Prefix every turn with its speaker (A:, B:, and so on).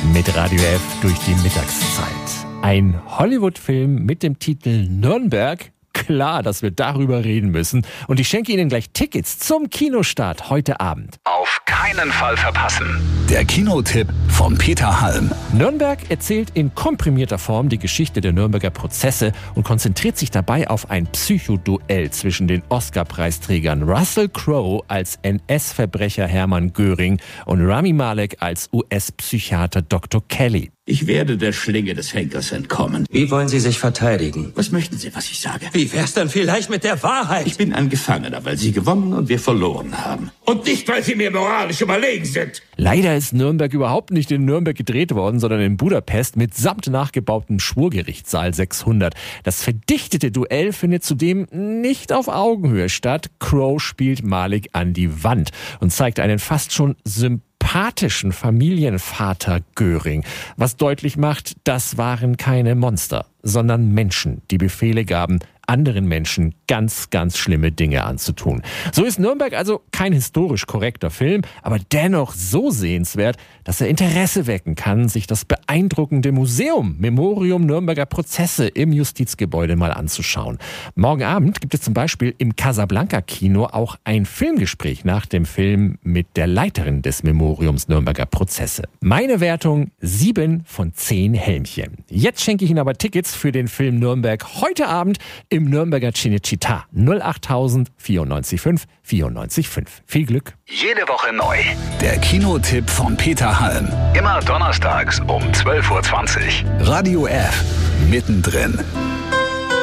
A: Mit Radio F durch die Mittagszeit. Ein Hollywood-Film mit dem Titel Nürnberg. Klar, dass wir darüber reden müssen. Und ich schenke Ihnen gleich Tickets zum Kinostart heute Abend.
B: Auf keinen Fall verpassen.
C: Der Kinotipp von Peter Halm.
A: Nürnberg erzählt in komprimierter Form die Geschichte der Nürnberger Prozesse und konzentriert sich dabei auf ein Psychoduell zwischen den Oscar-Preisträgern Russell Crowe als NS-Verbrecher Hermann Göring und Rami Malek als US-Psychiater Dr. Kelly.
D: Ich werde der Schlinge des Henkers entkommen.
E: Wie wollen Sie sich verteidigen?
D: Was möchten Sie, was ich sage?
E: Wie wär's dann vielleicht mit der Wahrheit?
D: Ich bin ein Gefangener, weil Sie gewonnen und wir verloren haben. Und nicht, weil Sie mir moralisch überlegen sind.
A: Leider ist Nürnberg überhaupt nicht in Nürnberg gedreht worden, sondern in Budapest mitsamt nachgebautem Schwurgerichtssaal 600. Das verdichtete Duell findet zudem nicht auf Augenhöhe statt. Crowe spielt Malek an die Wand und zeigt einen fast schon sympathischen Familienvater Göring, was deutlich macht, das waren keine Monster, sondern Menschen, die Befehle gaben, anderen Menschen ganz, ganz schlimme Dinge anzutun. So ist Nürnberg also kein historisch korrekter Film, aber dennoch so sehenswert, dass er Interesse wecken kann, sich das beeindruckende Museum Memorium Nürnberger Prozesse im Justizgebäude mal anzuschauen. Morgen Abend gibt es zum Beispiel im Casablanca-Kino auch ein Filmgespräch nach dem Film mit der Leiterin des Memoriums Nürnberger Prozesse. Meine Wertung 7 von 10 Helmchen. Jetzt schenke ich Ihnen aber Tickets für den Film Nürnberg heute Abend im Nürnberger Cinecittà 08000 94 94 5. Viel Glück.
B: Jede Woche neu.
C: Der Kinotipp von Peter Halm.
B: Immer donnerstags um 12:20 Uhr.
C: Radio F. Mittendrin.